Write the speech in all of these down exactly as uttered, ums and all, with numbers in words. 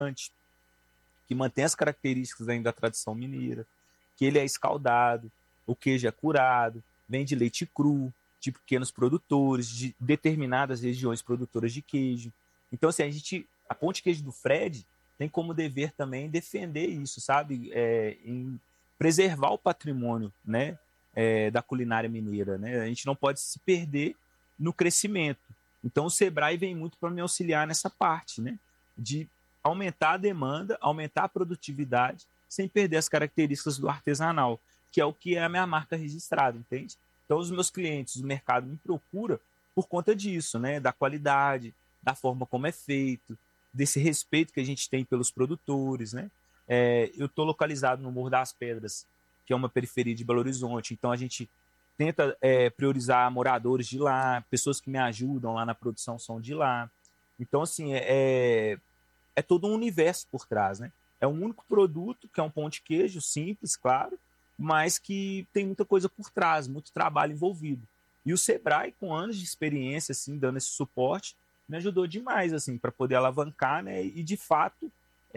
que mantém as características ainda da tradição mineira, que ele é escaldado, o queijo é curado, vem de leite cru, de pequenos produtores, de determinadas regiões produtoras de queijo. Então, assim, a gente, a Pão de Queijo do Fred tem como dever também defender isso, sabe? É, em preservar o patrimônio, né, é, da culinária mineira, né? A gente não pode se perder no crescimento. Então, o Sebrae vem muito para me auxiliar nessa parte, né? De aumentar a demanda, aumentar a produtividade, sem perder as características do artesanal, que é o que é a minha marca registrada, entende? Então, os meus clientes, o mercado me procura por conta disso, né? Da qualidade, da forma como é feito, desse respeito que a gente tem pelos produtores, né? É, eu estou localizado no Morro das Pedras, que é uma periferia de Belo Horizonte, então a gente tenta é, priorizar moradores de lá, pessoas que me ajudam lá na produção são de lá. Então, assim, é, é todo um universo por trás, né? É um único produto, que é um pão de queijo simples, claro, mas que tem muita coisa por trás, muito trabalho envolvido. E o Sebrae, com anos de experiência, assim, dando esse suporte, me ajudou demais, assim, para poder alavancar, né? E, de fato,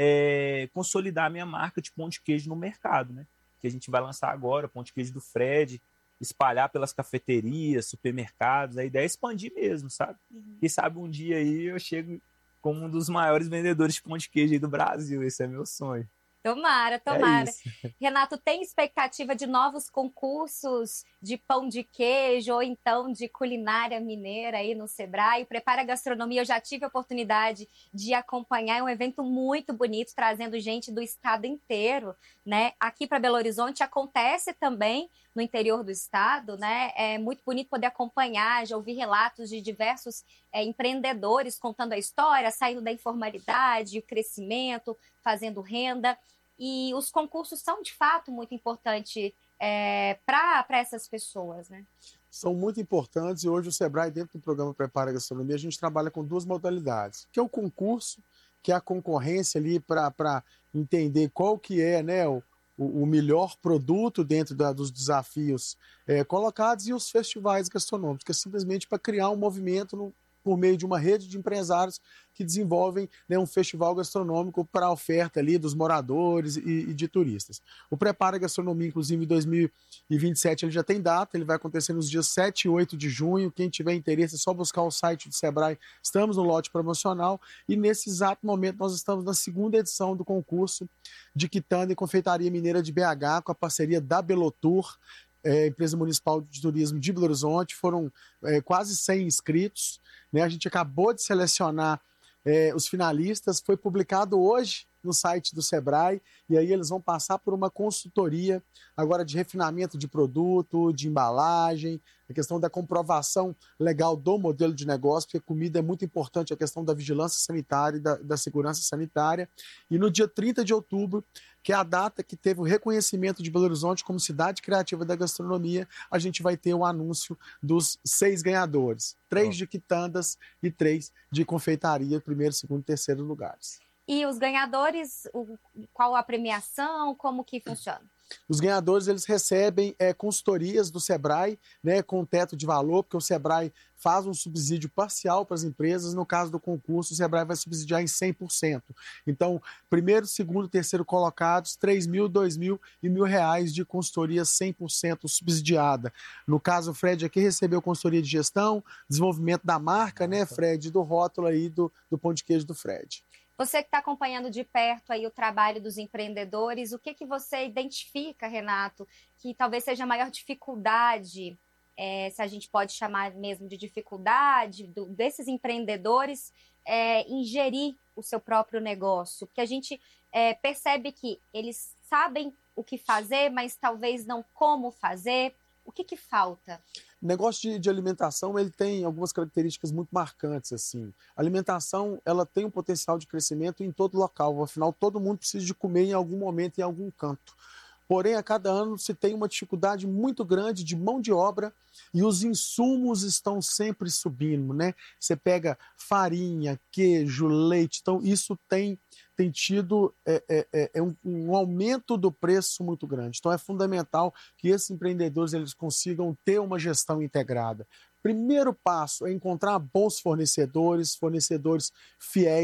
é, consolidar a minha marca de pão de queijo no mercado, né? Que a gente vai lançar agora, pão de queijo do Fred, espalhar pelas cafeterias, supermercados. A ideia é expandir mesmo, sabe? Uhum. Quem sabe um dia aí eu chego como um dos maiores vendedores de pão de queijo aí do Brasil. Esse é meu sonho. Tomara, tomara. É Renato, tem expectativa de novos concursos de pão de queijo ou então de culinária mineira aí no Sebrae? Prepara a Gastronomia, eu já tive a oportunidade de acompanhar, é um evento muito bonito, trazendo gente do estado inteiro, né? Aqui para Belo Horizonte acontece também no interior do estado, né? É muito bonito poder acompanhar, já ouvi relatos de diversos é, empreendedores contando a história, saindo da informalidade, o crescimento, fazendo renda. E os concursos são, de fato, muito importantes é, para essas pessoas, né? São muito importantes e hoje o Sebrae, dentro do programa Prepara a Gastronomia, a gente trabalha com duas modalidades, que é o concurso, que é a concorrência ali para entender qual que é, né, o, o melhor produto dentro da, dos desafios é, colocados, e os festivais gastronômicos, que é simplesmente para criar um movimento no, por meio de uma rede de empresários que desenvolvem, né, um festival gastronômico para a oferta ali dos moradores e, e de turistas. O Prepara Gastronomia, inclusive, em dois mil e vinte e sete, ele já tem data, ele vai acontecer nos dias sete e oito de junho. Quem tiver interesse é só buscar o site do Sebrae, estamos no lote promocional, e nesse exato momento nós estamos na segunda edição do concurso de quitanda e confeitaria mineira de B H, com a parceria da Belotour, É, empresa municipal de turismo de Belo Horizonte. Foram é, quase cem inscritos, né? A gente acabou de selecionar é, os finalistas, foi publicado hoje no site do Sebrae, e aí eles vão passar por uma consultoria agora de refinamento de produto, de embalagem, a questão da comprovação legal do modelo de negócio, porque comida é muito importante, a questão da vigilância sanitária e da, da segurança sanitária. E no dia trinta de outubro, que é a data que teve o reconhecimento de Belo Horizonte como cidade criativa da gastronomia, a gente vai ter o anúncio dos seis ganhadores. Três oh. de quitandas e três de confeitaria, primeiro, segundo e terceiro lugares. E os ganhadores, o, qual a premiação, como que funciona? Os ganhadores, eles recebem é, consultorias do Sebrae, né, com teto de valor, porque o Sebrae faz um subsídio parcial para as empresas. No caso do concurso, o Sebrae vai subsidiar em cem por cento. Então, primeiro, segundo, terceiro colocados, três mil, dois mil e mil reais de consultoria cem por cento subsidiada. No caso, o Fred aqui recebeu consultoria de gestão, desenvolvimento da marca, né, Fred, do rótulo aí do, do pão de queijo do Fred. Você que está acompanhando de perto aí o trabalho dos empreendedores, o que, que você identifica, Renato, que talvez seja a maior dificuldade, é, se a gente pode chamar mesmo de dificuldade, do, desses empreendedores é, em gerir o seu próprio negócio? Porque a gente é, percebe que eles sabem o que fazer, mas talvez não como fazer. O que, que falta? O negócio de, de alimentação, ele tem algumas características muito marcantes, assim. A alimentação, ela tem um potencial de crescimento em todo local, afinal, todo mundo precisa de comer em algum momento, em algum canto. Porém, a cada ano se tem uma dificuldade muito grande de mão de obra e os insumos estão sempre subindo, né? Você pega farinha, queijo, leite, então isso tem, tem tido é, é, é um, um aumento do preço muito grande. Então é fundamental que esses empreendedores eles consigam ter uma gestão integrada. Primeiro passo é encontrar bons fornecedores, fornecedores fiéis,